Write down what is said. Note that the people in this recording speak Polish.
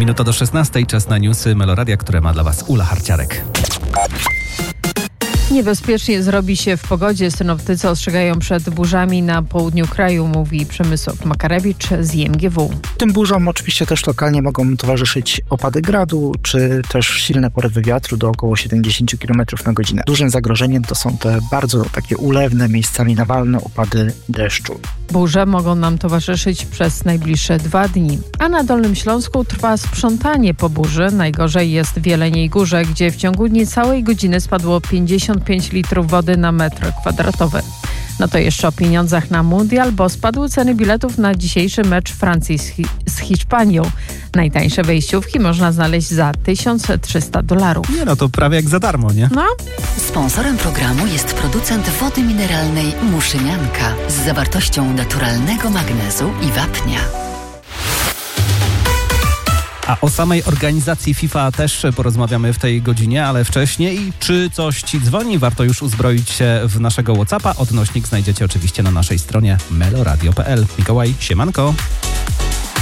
Minuta do 16, czas na newsy Meloradia, które ma dla Was Ula Harciarek. Niebezpiecznie zrobi się w pogodzie. Synoptycy ostrzegają przed burzami na południu kraju, mówi Przemysław Makarewicz z IMGW. Tym burzom oczywiście też lokalnie mogą towarzyszyć opady gradu, czy też silne porywy wiatru do około 70 km na godzinę. Dużym zagrożeniem to są te bardzo takie ulewne, miejscami nawalne opady deszczu. Burze mogą nam towarzyszyć przez najbliższe 2 dni. A na Dolnym Śląsku trwa sprzątanie po burzy. Najgorzej jest w Jeleniej Górze, gdzie w ciągu niecałej godziny spadło 55 litrów wody na metr kwadratowy. No to jeszcze o pieniądzach na mundial, bo spadły ceny biletów na dzisiejszy mecz Francji z Hiszpanią. Najtańsze wejściówki można znaleźć za $1300. Nie no, to prawie jak za darmo, nie? No. Sponsorem programu jest producent wody mineralnej Muszynianka z zawartością naturalnego magnezu i wapnia. A o samej organizacji FIFA też porozmawiamy w tej godzinie, ale wcześniej. Czy coś Ci dzwoni? Warto już uzbroić się w naszego WhatsAppa. Odnośnik znajdziecie oczywiście na naszej stronie meloradio.pl. Mikołaj, siemanko.